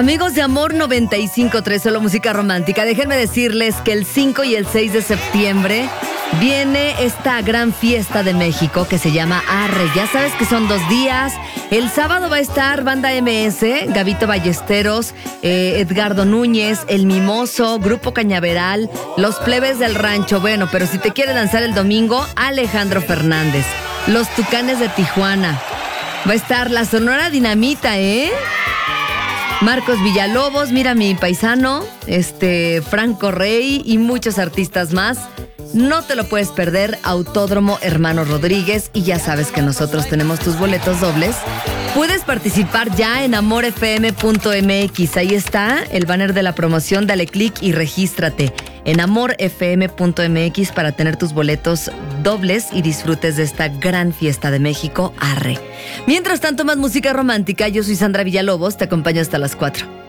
Amigos de Amor 95.3, solo música romántica. Déjenme decirles que el 5 y el 6 de septiembre viene esta gran fiesta de México que se llama Arre. Ya sabes que son 2 días. El sábado va a estar Banda MS, Gabito Ballesteros, Edgardo Núñez, El Mimoso, Grupo Cañaveral, Los Plebes del Rancho. Bueno, pero si te quiere lanzar el domingo, Alejandro Fernández, Los Tucanes de Tijuana. Va a estar la Sonora Dinamita, Marcos Villalobos, mira mi paisano, Franco Rey y muchos artistas más. No te lo puedes perder, Autódromo Hermano Rodríguez, y ya sabes que nosotros tenemos tus boletos dobles. Puedes participar ya en amorfm.mx, ahí está el banner de la promoción, dale clic y regístrate en amorfm.mx para tener tus boletos dobles y disfrutes de esta gran fiesta de México, Arre. Mientras tanto, más música romántica, yo soy Sandra Villalobos, te acompaño hasta las 4.